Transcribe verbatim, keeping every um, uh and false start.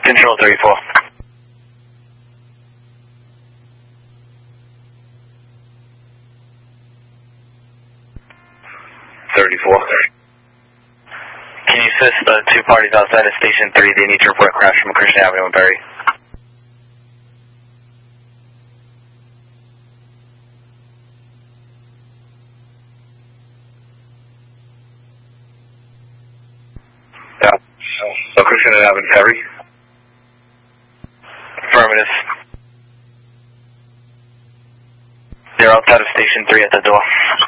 Control thirty-four. thirty-four. Can you assist the two parties outside of Station three? They need to report a crash from Christian Avenue and Berry. Yeah. So Christian Avenue and Berry? Affirmative. They're outside of Station three at the door.